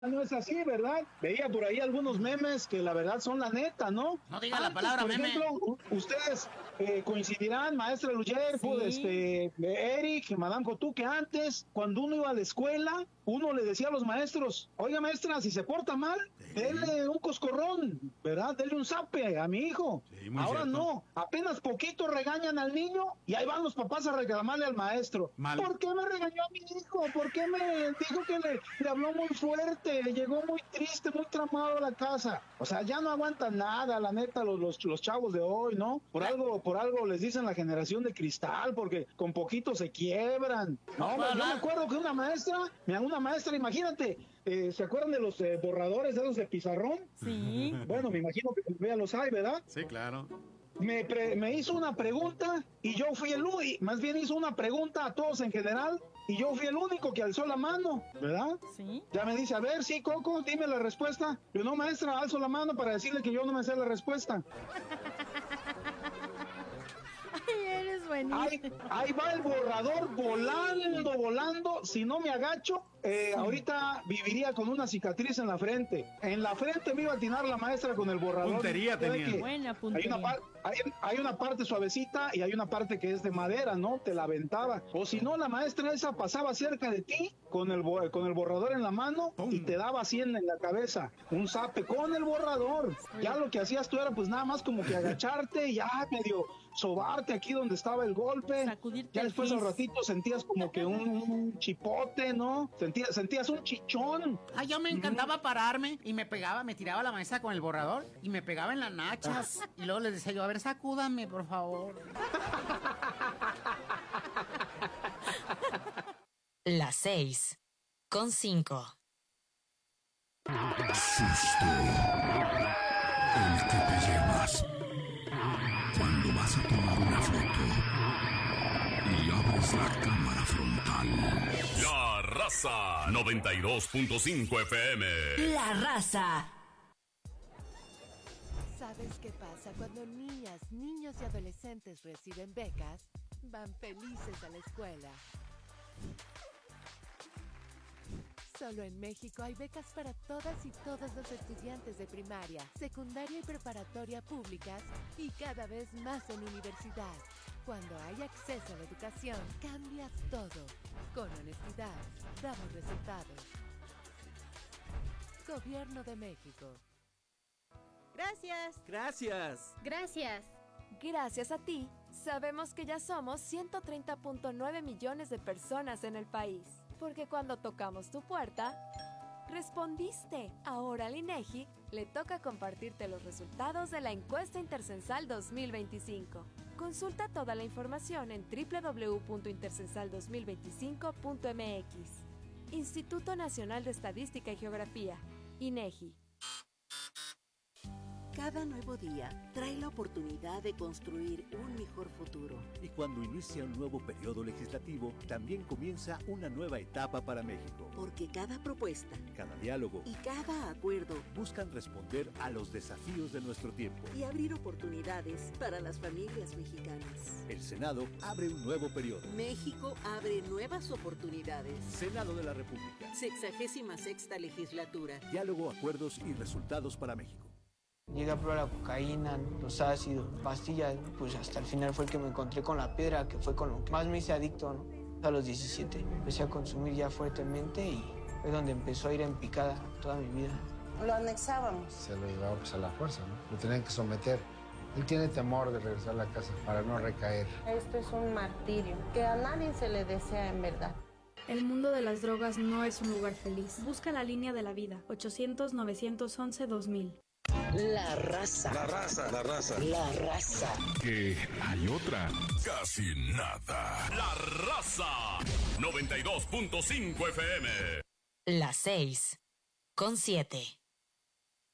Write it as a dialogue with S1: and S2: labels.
S1: No es así, ¿verdad? Veía por ahí algunos memes que la verdad son la neta, ¿no?
S2: No diga la palabra
S1: por
S2: meme.
S1: ejemplo, ustedes coincidirán, maestra Luyer,
S3: Sí.
S1: Eric, Madame Cotú, que antes, cuando uno iba a la escuela, uno le decía a los maestros, oiga maestra, si se porta mal, denle un coscorrón, ¿verdad? Denle un zape a mi hijo.
S4: Sí, muy
S1: Ahora
S4: cierto.
S1: no, apenas poquito regañan al niño y ahí van los papás a reclamarle al maestro.
S4: Mal.
S1: ¿Por qué me regañó a mi hijo? ¿Por qué me dijo que le habló muy fuerte? Llegó muy triste, muy tramado a la casa. O sea, ya no aguantan nada, la neta, los chavos de hoy, ¿no? Por algo les dicen la generación de cristal, porque con poquito se quiebran. No, yo me acuerdo que una maestra, imagínate, ¿se acuerdan de los borradores de esos de pizarrón?
S3: Sí.
S1: Bueno, me imagino que todavía los hay, ¿verdad?
S4: Sí, claro.
S1: Me hizo una pregunta y yo fui el único, más bien hizo una pregunta a todos en general y yo fui el único que alzó la mano, ¿verdad?
S3: Sí.
S1: Ya me dice, a ver, sí, Coco, dime la respuesta. Yo, no, maestra, alzo la mano para decirle que yo no me sé la respuesta.
S3: Ay, eres buenísimo.
S1: Ahí va el borrador volando. Si no me agacho, ahorita viviría con una cicatriz en la frente. En la frente me iba a atinar la maestra con el borrador.
S4: Puntería tenía.
S3: Buena puntería.
S1: Hay una parte suavecita y hay una parte que es de madera, ¿no? Te la aventaba. O si no, la maestra esa pasaba cerca de ti con el borrador en la mano y te daba así en la cabeza un zape con el borrador. Ya lo que hacías tú era pues nada más como que agacharte y ya medio sobarte aquí donde estaba el golpe.
S3: Sacudirte
S1: Ya
S3: el
S1: después
S3: fis.
S1: al ratito sentías como que un chipote, ¿no? Sentías un chichón.
S2: Ay, yo me encantaba pararme y me tiraba la maestra con el borrador y me pegaba en las nachas. Y luego les decía yo, a ver, sacúdame, por favor.
S5: Las 6:05.
S6: Susto. El que te llevas cuando vas a tomar una foto y abres la cámara frontal.
S7: La Raza 92.5 FM.
S5: La Raza.
S8: ¿Sabes qué pasa cuando niñas, niños y adolescentes reciben becas? Van felices a la escuela. Solo en México hay becas para todas y todos los estudiantes de primaria, secundaria y preparatoria públicas y cada vez más en universidad. Cuando hay acceso a la educación, cambia todo. Con honestidad, damos resultados. Gobierno de México.
S9: Gracias.
S10: Gracias.
S9: Gracias.
S11: Gracias a ti, sabemos que ya somos 130.9 millones de personas en el país. Porque cuando tocamos tu puerta, respondiste. Ahora al INEGI le toca compartirte los resultados de la encuesta intercensal 2025. Consulta toda la información en www.intercensal2025.mx. Instituto Nacional de Estadística y Geografía, INEGI.
S12: Cada nuevo día trae la oportunidad de construir un mejor futuro.
S13: Y cuando inicia un nuevo periodo legislativo, también comienza una nueva etapa para México.
S12: Porque cada propuesta,
S13: cada diálogo
S12: y cada acuerdo
S13: buscan responder a los desafíos de nuestro tiempo
S12: y abrir oportunidades para las familias mexicanas.
S13: El Senado abre un nuevo periodo.
S12: México abre nuevas oportunidades.
S13: Senado de la República.
S12: 66ª legislatura.
S13: Diálogo, acuerdos y resultados para México.
S14: Llegué a probar la cocaína, los ácidos, pastillas, pues hasta el final fue el que me encontré con la piedra, que fue con lo que más me hice adicto, ¿no? A los 17 empecé a consumir ya fuertemente y fue donde empezó a ir en picada toda mi vida.
S15: Lo anexábamos. Se lo llevaba pues a la fuerza, ¿no? Lo tenían que someter. Él tiene temor de regresar a la casa para no recaer.
S16: Esto es un martirio que a nadie se le desea en verdad.
S17: El mundo de las drogas no es un lugar feliz. Busca la línea de la vida, 800-911-2000.
S18: La Raza.
S7: La Raza. La Raza.
S18: La Raza.
S6: Que hay otra.
S7: Casi nada. La Raza 92.5 FM.
S5: Las 6:07.